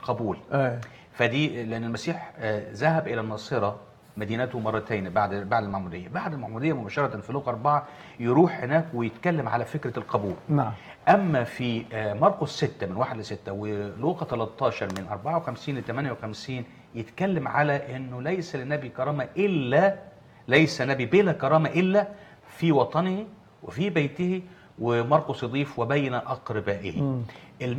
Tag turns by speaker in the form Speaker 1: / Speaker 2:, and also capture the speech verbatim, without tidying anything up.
Speaker 1: القبول.
Speaker 2: آه.
Speaker 1: فدي لأن المسيح آه ذهب إلى الناصرة مدينته مرتين بعد بعد المعمودية. بعد المعمودية مباشرة في لوقا أربعة يروح هناك ويتكلم على فكرة القبول.
Speaker 2: نعم.
Speaker 1: أما في آه مرقس ستة من واحد لستة ولوقا ثلاثة عشر من أربعة وخمسين ل ثمانية وخمسين يتكلم على إنه ليس للنبي كرامة إلا ليس نبي بلا كرامة إلا في وطنه وفي بيته، ومرقس يضيف وبين أقربائه.